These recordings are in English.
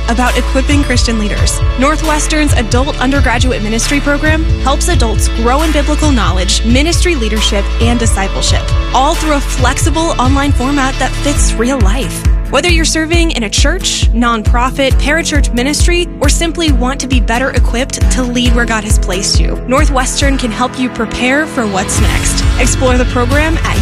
about equipping Christian leaders. Northwestern's adult undergraduate ministry program helps adults grow in biblical knowledge, ministry leadership, and discipleship, all through a flexible online format that fits real life. Whether you're serving in a church, nonprofit, parachurch ministry, or simply want to be better equipped to lead where God has placed you, Northwestern can help you prepare for what's next. Explore the program at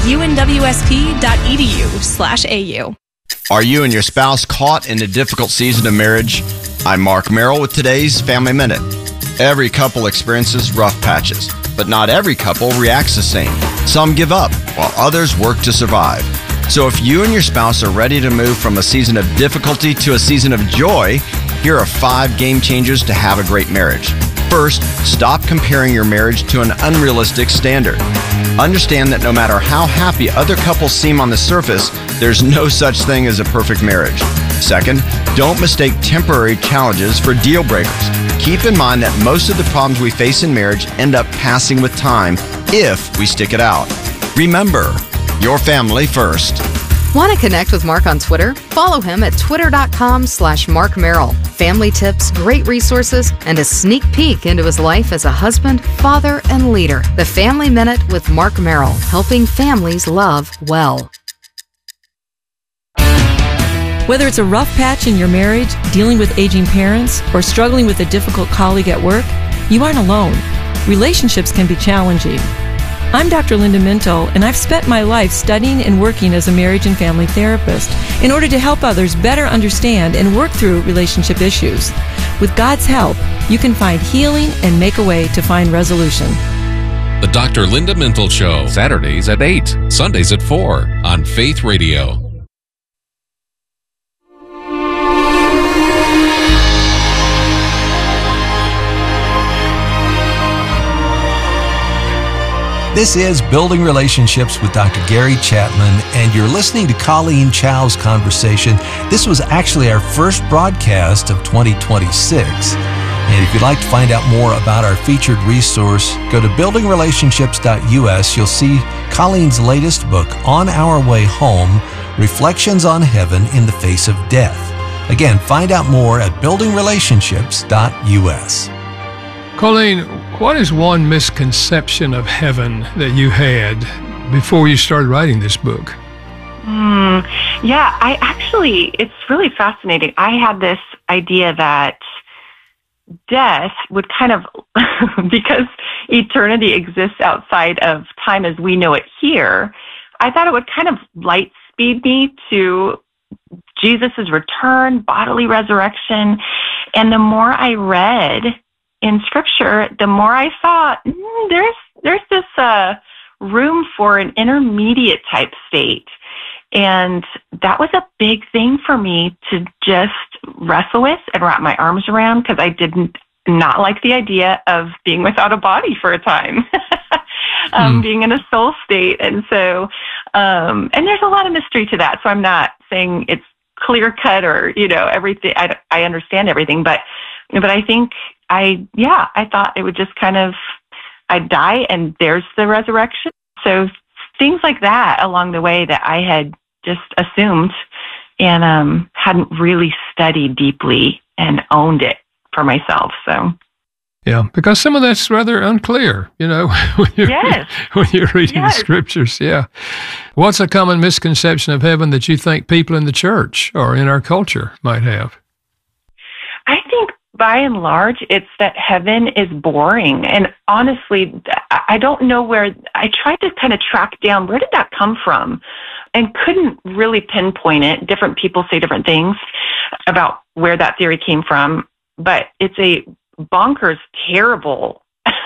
unwsp.edu/au. Are you and your spouse caught in a difficult season of marriage? I'm Mark Merrill with today's Family Minute. Every couple experiences rough patches, but not every couple reacts the same. Some give up, while others work to survive. So if you and your spouse are ready to move from a season of difficulty to a season of joy, here are 5 game changers to have a great marriage. First, stop comparing your marriage to an unrealistic standard. Understand that no matter how happy other couples seem on the surface, there's no such thing as a perfect marriage. Second, don't mistake temporary challenges for deal breakers. Keep in mind that most of the problems we face in marriage end up passing with time if we stick it out. Remember, your family first. Want to connect with Mark on Twitter? Follow him at twitter.com/Mark Merrill. Family tips, great resources, and a sneak peek into his life as a husband, father, and leader. The Family Minute with Mark Merrill, helping families love well. Whether it's a rough patch in your marriage, dealing with aging parents, or struggling with a difficult colleague at work, you aren't alone. Relationships can be challenging. I'm Dr. Linda Minto, and I've spent my life studying and working as a marriage and family therapist in order to help others better understand and work through relationship issues. With God's help, you can find healing and make a way to find resolution. The Dr. Linda Minto Show, Saturdays at 8, Sundays at 4 on Faith Radio. This is Building Relationships with Dr. Gary Chapman, and you're listening to Colleen Chow's conversation. This was actually our first broadcast of 2026. And if you'd like to find out more about our featured resource, go to buildingrelationships.us. You'll see Colleen's latest book, On Our Way Home, Reflections on Heaven in the Face of Death. Again, find out more at buildingrelationships.us. Colleen, what is one misconception of heaven that you had before you started writing this book? It's really fascinating. I had this idea that death would kind of, because eternity exists outside of time as we know it here, I thought it would kind of light speed me to Jesus' return, bodily resurrection. And the more I read in Scripture, the more I thought, there's this room for an intermediate type state. And that was a big thing for me to just wrestle with and wrap my arms around, because I did not like the idea of being without a body for a time, being in a soul state. And so, and there's a lot of mystery to that. So I'm not saying it's clear cut or, everything. I understand everything, but I think I thought it would just kind of, I'd die and there's the resurrection. So things like that along the way that I had just assumed and hadn't really studied deeply and owned it for myself. So. Yeah, because some of that's rather unclear, when you're reading the Scriptures. Yeah. What's a common misconception of heaven that you think people in the church or in our culture might have? I think by and large, it's that heaven is boring. And honestly, I don't know where, I tried to kind of track down, where did that come from? And couldn't really pinpoint it. Different people say different things about where that theory came from, but it's a bonkers, terrible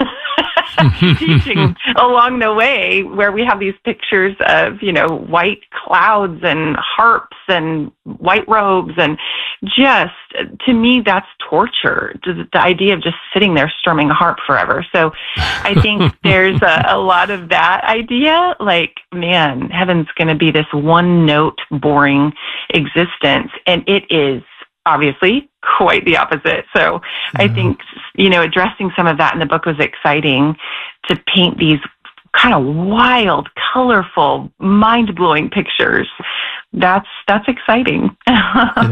teaching along the way, where we have these pictures of, white clouds and harps and white robes. And just, to me, that's torture. The idea of just sitting there strumming a harp forever. So I think there's a lot of that idea, like, man, heaven's going to be this one note, boring existence. And it is obviously quite the opposite. So I think, addressing some of that in the book was exciting, to paint these kind of wild, colorful, mind-blowing pictures. That's exciting.